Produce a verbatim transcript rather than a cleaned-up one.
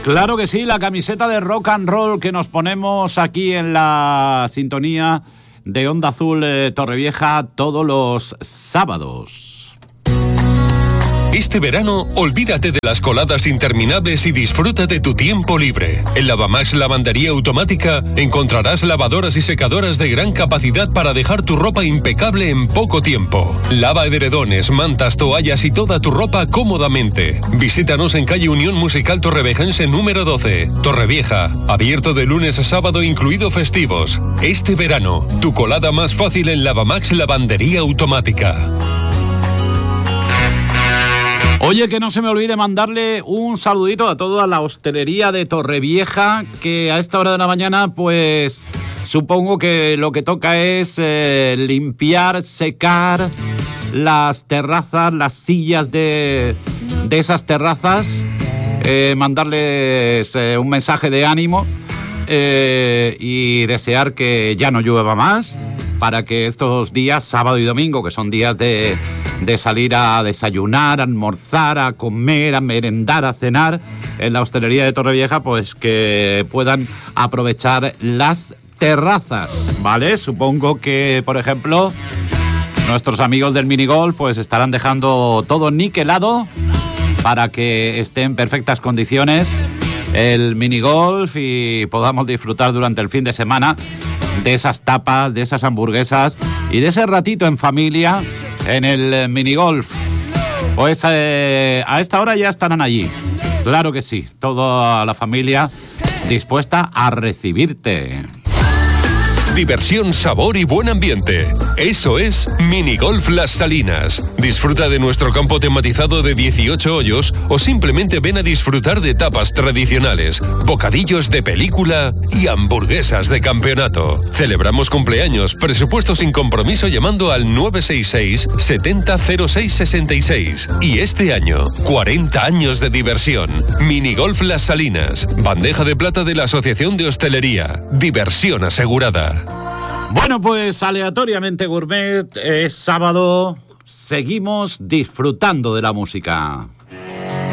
Claro que sí, la camiseta de rock and roll que nos ponemos aquí en la sintonía de Onda Azul eh, Torrevieja todos los sábados. Este verano, olvídate de las coladas interminables y disfruta de tu tiempo libre. En Lavamax Lavandería Automática encontrarás lavadoras y secadoras de gran capacidad para dejar tu ropa impecable en poco tiempo. Lava edredones, mantas, toallas y toda tu ropa cómodamente. Visítanos en calle Unión Musical Torrevejense número doce, Torrevieja. Abierto de lunes a sábado incluido festivos. Este verano, tu colada más fácil en Lavamax Lavandería Automática. Oye, que no se me olvide mandarle un saludito a toda la hostelería de Torrevieja, que a esta hora de la mañana, pues supongo que lo que toca es eh, limpiar, secar las terrazas, las sillas de, de esas terrazas, eh, mandarles eh, un mensaje de ánimo eh, y desear que ya no llueva más, para que estos días, sábado y domingo, que son días de, de salir a desayunar, a almorzar, a comer, a merendar, a cenar en la hostelería de Torrevieja, pues que puedan aprovechar las terrazas, ¿vale? Supongo que, por ejemplo, nuestros amigos del minigolf pues estarán dejando todo niquelado para que esté en perfectas condiciones el minigolf y podamos disfrutar durante el fin de semana de esas tapas, de esas hamburguesas y de ese ratito en familia en el minigolf. Pues eh, a esta hora ya estarán allí. Claro que sí, toda la familia dispuesta a recibirte. Diversión, sabor y buen ambiente. Eso es Minigolf Las Salinas. Disfruta de nuestro campo tematizado de dieciocho hoyos o simplemente ven a disfrutar de tapas tradicionales, bocadillos de película y hamburguesas de campeonato. Celebramos cumpleaños, presupuesto sin compromiso llamando al nueve seis seis, setenta cero seis sesenta y seis. Y este año, cuarenta años de diversión. Minigolf Las Salinas. Bandeja de plata de la Asociación de Hostelería. Diversión asegurada. Bueno, pues aleatoriamente gourmet, es sábado, seguimos disfrutando de la música.